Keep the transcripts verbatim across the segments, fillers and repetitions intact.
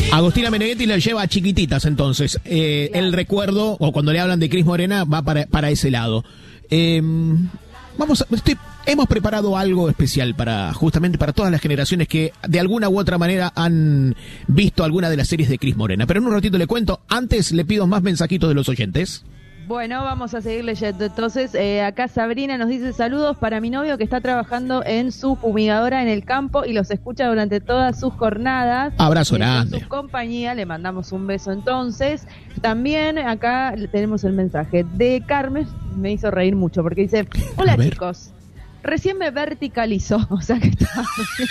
Agostina Meneghetti le lleva a chiquititas, entonces. Eh, Claro. El recuerdo, o cuando le hablan de Cris Morena, va para, para ese lado. Eh, vamos, a, estoy, hemos preparado algo especial para, justamente para todas las generaciones que de alguna u otra manera han visto alguna de las series de Cris Morena. Pero en un ratito le cuento, antes le pido más mensajitos de los oyentes. Bueno, vamos a seguir leyendo. Entonces, eh, acá Sabrina nos dice saludos para mi novio que está trabajando en su fumigadora en el campo y los escucha durante todas sus jornadas. Abrazo En grande. su compañía, le mandamos un beso entonces. También acá tenemos el mensaje de Carmen, me hizo reír mucho porque dice, hola A ver. chicos, recién me verticalizó, o sea que está...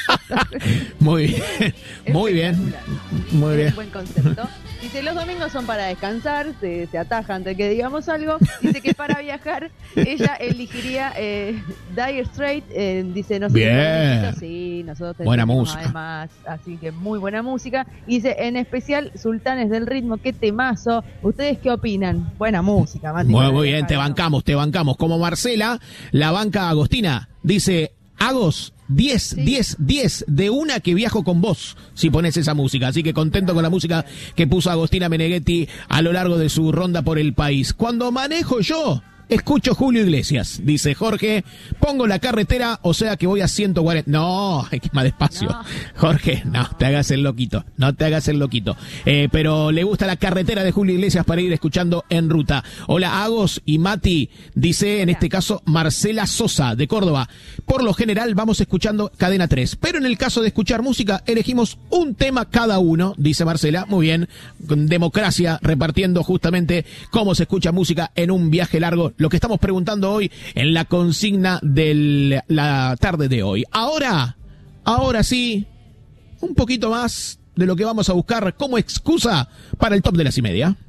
Muy bien, muy bien, muy Es bien. un buen concepto. Dice, los domingos son para descansar, se, se ataja antes de que digamos algo. Dice que para viajar ella elegiría eh, Dire Straits. Eh, dice, no sé, Bien. sí, nosotros Buena tenemos música. además, así que muy buena música. Dice, en especial Sultanes del Ritmo, qué temazo. ¿Ustedes qué opinan? Buena música, Mati. Muy, muy bien, te bancamos, te bancamos. Como Marcela, la banca Agostina, dice, Agos, diez, diez, diez de una que viajo con vos, si pones esa música. Así que contento con la música que puso Agostina Meneghetti a lo largo de su ronda por el país. Cuando manejo yo, escucho Julio Iglesias, dice Jorge, pongo la carretera, o sea que voy a ciento cuarenta. No, hay que ir más despacio. No. Jorge, no te hagas el loquito, no te hagas el loquito. Eh, pero le gusta la carretera de Julio Iglesias para ir escuchando en ruta. Hola Agos y Mati, dice en este caso Marcela Sosa de Córdoba. Por lo general vamos escuchando Cadena tres, pero en el caso de escuchar música elegimos un tema cada uno, dice Marcela. Muy bien, con democracia, repartiendo justamente cómo se escucha música en un viaje largo. Lo que estamos preguntando hoy en la consigna de la tarde de hoy. Ahora, ahora sí, un poquito más de lo que vamos a buscar como excusa para el top de las y media.